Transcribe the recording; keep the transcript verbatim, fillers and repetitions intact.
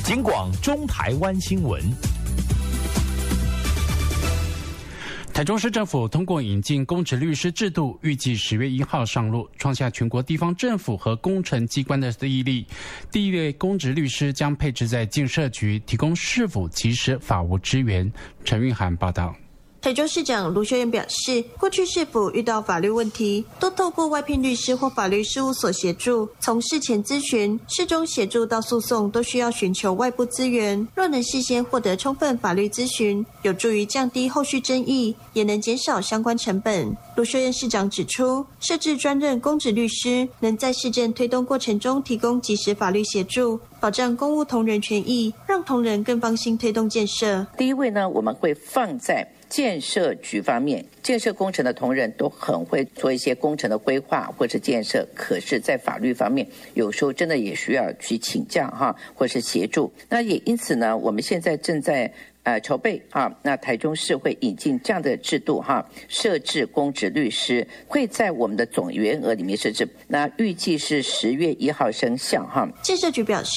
警广中台湾新闻。 台中市政府通过引进公职律师制度，预计十月一号上路，创下全国地方政府和工程机关的第一例。第一位公职律师将配置在建设局，提供市府及时法务支援。陈韵涵报道。 台中市长卢秀燕表示，过去市府遇到法律问题，都透过外聘律师或法律事务所协助，从事前咨询、事中协助到诉讼，都需要寻求外部资源。若能事先获得充分法律咨询，有助于降低后续争议，也能减少相关成本。卢秀燕市长指出，设置专任公职律师，能在市政推动过程中提供及时法律协助，保障公务同仁权益，让同仁更放心推动建设。 第一位呢，我们会放在建设局方面，建设工程的同仁都很会做一些工程的规划或是建设，可是在法律方面有时候真的也需要去请教哈，或是协助。那也因此呢，我们现在正在呃筹备啊，那台中市会引进这样的制度哈，设置公职律师会在我们的总员额里面设置，那预计是十月一号生效哈。 建设局表示，